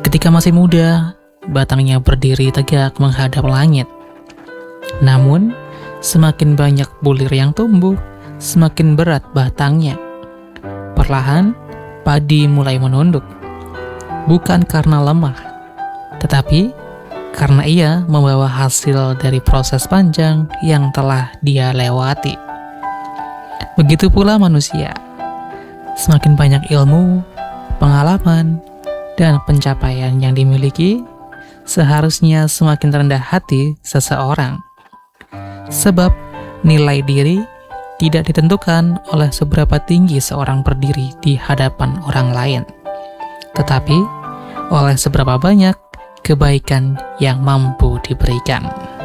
Ketika masih muda, batangnya berdiri tegak menghadap langit. Namun, semakin banyak bulir yang tumbuh, semakin berat batangnya. Perlahan, padi mulai menunduk. Bukan karena lemah, tetapi karena ia membawa hasil dari proses panjang yang telah dia lewati. Begitu pula manusia. Semakin banyak ilmu, pengalaman, dan pencapaian yang dimiliki, seharusnya semakin rendah hati seseorang. Sebab nilai diri tidak ditentukan oleh seberapa tinggi seorang berdiri di hadapan orang lain, tetapi oleh seberapa banyak kebaikan yang mampu diberikan.